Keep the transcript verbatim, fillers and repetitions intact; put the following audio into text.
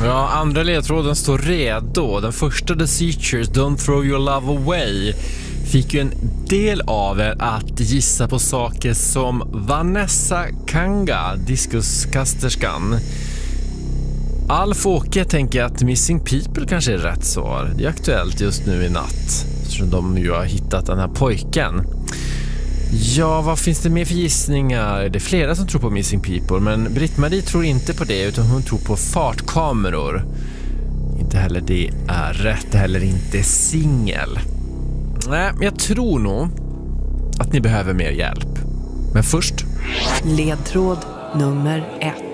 Ja, andra ledtråden står redo. Den första, The Seachers, Don't Throw Your Love Away, fick ju en del av er att gissa på saker som Vanessa Kanga, diskuskasterskan. Alf Åke tänker att Missing People kanske är rätt svar. Det är aktuellt just nu i natt, eftersom de ju har hittat den här pojken. Ja, vad finns det mer för gissningar? Det är flera som tror på Missing People, men Britt-Marie tror inte på det, utan hon tror på fartkameror. Inte heller det är rätt, heller inte singel. Nej, men jag tror nog att ni behöver mer hjälp. Men först... Ledtråd nummer ett.